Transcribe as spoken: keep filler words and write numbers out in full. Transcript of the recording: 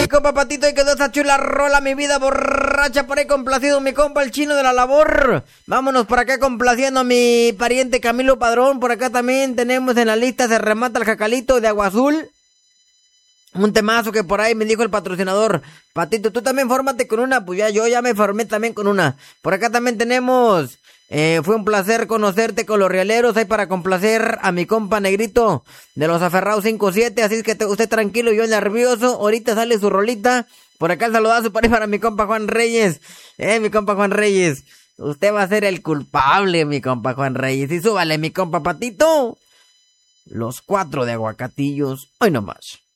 compa Patito, y quedó esa chula rola, mi vida borracha, por ahí complacido mi compa el chino de la labor. Vámonos por acá complaciendo a mi pariente Camilo Padrón. Por acá también tenemos en la lista, se remata el Jacalito de Agua Azul. Un temazo que por ahí me dijo el patrocinador. Patito, tú también fórmate con una. Pues ya yo ya me formé también con una. Por acá también tenemos, eh, fue un placer conocerte con los rieleros. Hay para complacer a mi compa Negrito de los Aferrados cinco siete. Así es que te, usted tranquilo, yo nervioso. Ahorita sale su rolita. Por acá el saludazo para, para mi compa Juan Reyes. Eh, mi compa Juan Reyes, usted va a ser el culpable, mi compa Juan Reyes. Y súbale, mi compa Patito, los cuatro de Aguacatillos. Hoy nomás.